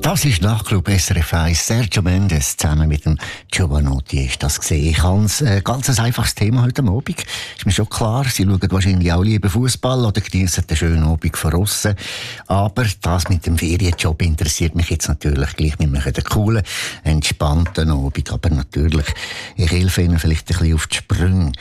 Das ist Nachtclub SRF 1. Sergio Mendes zusammen mit dem Giovanotti ist das gesehen. Ich habe ein ganz einfaches Thema heute Abend. Ist mir schon klar, Sie schauen wahrscheinlich auch lieber Fußball oder genießen den schönen Abend von aussen. Aber das mit dem Ferienjob interessiert mich jetzt natürlich gleich mit einem coolen, entspannten Abend. Aber natürlich, ich helfe Ihnen vielleicht ein bisschen auf die Sprünge.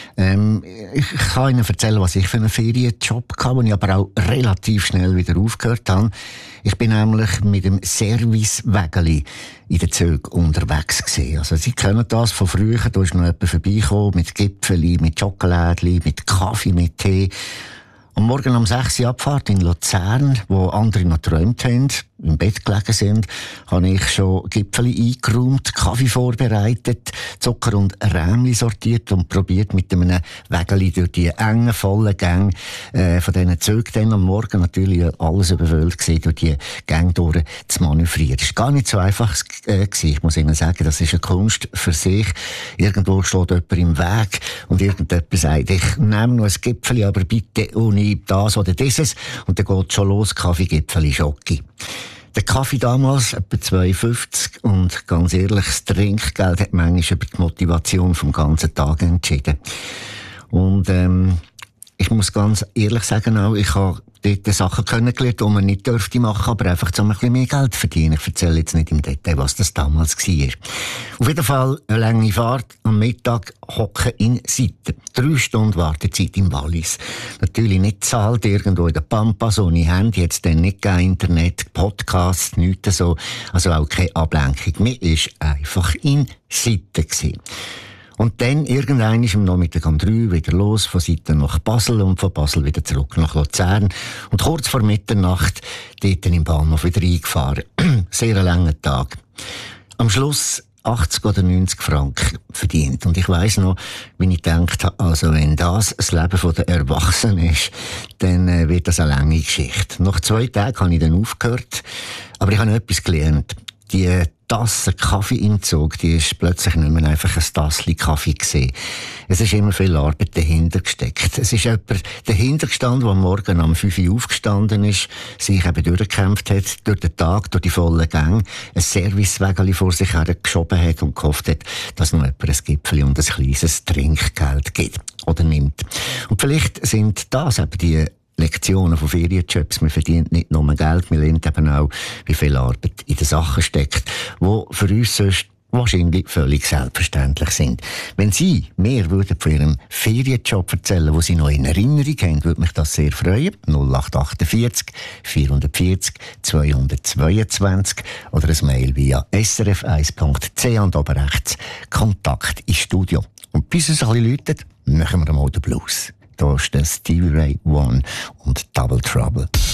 Ich kann Ihnen erzählen, was ich für einen Ferienjob hatte, den ich aber auch relativ schnell wieder aufgehört habe. Ich bin nämlich mit dem Service-Wägeli in den Zügen unterwegs gewesen. Also, Sie kennen das von früher. Da ist noch jemand vorbeigekommen mit Gipfeli, mit Schokolädli, mit Kaffee, mit Tee. Am Morgen um 6 Uhr Abfahrt in Luzern, wo andere noch geträumt haben, im Bett gelegen sind, habe ich schon Gipfeli eingeräumt, Kaffee vorbereitet, Zucker und Rämli sortiert und probiert mit einem Wägeli durch die engen, vollen Gänge von diesen Zügen dann am Morgen natürlich alles überfüllt gewesen, durch die Gänge durch zu manövrieren. Das war gar nicht so einfach gewesen. Ich muss Ihnen sagen, das ist eine Kunst für sich. Irgendwo steht jemand im Weg und irgendjemand sagt, ich nehme noch ein Gipfeli, aber bitte ohne das oder dieses. Und dann geht es schon los, Kaffee, Gipfeli, Schoki. Der Kaffee damals, etwa 2,50 und ganz ehrlich, das Trinkgeld hat manchmal über die Motivation vom ganzen Tag entschieden. Und ich muss ganz ehrlich sagen auch, ich habe dort Sachen kennengelernt, die man nicht dürfte machen, aber einfach um ein bisschen mehr Geld zu verdienen. Ich erzähle jetzt nicht im Detail, was das damals war. Auf jeden Fall eine lange Fahrt, am Mittag hocken in Sitten. 3 Stunden Wartezeit im Wallis. Natürlich nicht zahlt, irgendwo in der Pampas, ohne Handy, jetzt dann nicht kein Internet, Podcasts, nichts so, also auch keine Ablenkung. Mir war einfach in Sitten gewesen. Und dann irgendwann ist am Nachmittag um 3 wieder los, von Seiten nach Basel und von Basel wieder zurück nach Luzern. Und kurz vor Mitternacht dort im Bahnhof wieder eingefahren. Sehr ein langer Tag. Am Schluss 80 oder 90 Franken verdient. Und ich weiss noch, wie ich gedacht habe, also wenn das Leben der Erwachsenen ist, dann wird das eine lange Geschichte. Nach 2 Tagen habe ich dann aufgehört, aber ich habe noch etwas gelernt. Die Tasse Kaffee im Zug, die ist plötzlich nicht mehr einfach ein Tassli Kaffee gesehen. Es ist immer viel Arbeit dahinter gesteckt. Es ist jemand dahinter gestanden, der am Morgen um 5 Uhr aufgestanden ist, sich eben durchgekämpft hat, durch den Tag, durch die vollen Gänge, ein Servicewägeli vor sich her geschoben hat und gehofft hat, dass noch jemand ein Gipfeli und ein kleines Trinkgeld gibt oder nimmt. Und vielleicht sind das eben die Lektionen von Ferienjobs. Man verdient nicht nur Geld, man lernt eben auch, wie viel Arbeit in den Sachen steckt, die für uns sonst wahrscheinlich völlig selbstverständlich sind. Wenn Sie mehr würden von Ihrem Ferienjob erzählen, wo Sie noch in Erinnerung haben, würde mich das sehr freuen. 0848 440 222 oder ein Mail via srf1.ch und oben rechts Kontakt ins Studio. Und bis es ein bisschen läutet, machen wir mal den Blues. Da ist der Stevie Ray Vaughan und Double Trouble.